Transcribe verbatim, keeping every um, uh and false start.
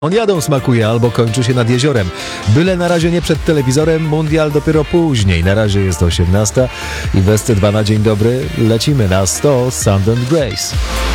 On jadą smakuje albo kończy się nad jeziorem. Byle na razie nie przed telewizorem, mundial dopiero później. Na razie jest osiemnasta i w S C dwa na dzień dobry lecimy na sto Sound and Grace.